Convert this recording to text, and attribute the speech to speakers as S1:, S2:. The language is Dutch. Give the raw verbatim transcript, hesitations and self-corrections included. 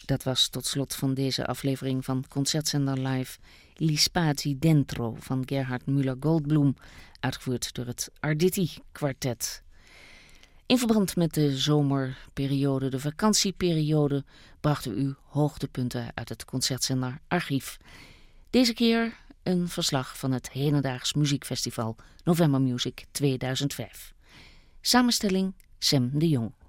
S1: Dat was tot slot van deze aflevering van Concertzender Live Gli Spazi Dentro van Gerhard Müller-Goldbloem, uitgevoerd door het Arditi Quartet. In verband met de zomerperiode, de vakantieperiode, brachten we u hoogtepunten uit het Concertzender archief. Deze keer een verslag van het Hedendaags Muziekfestival November Music tweeduizend vijf. Samenstelling Sam de Jong.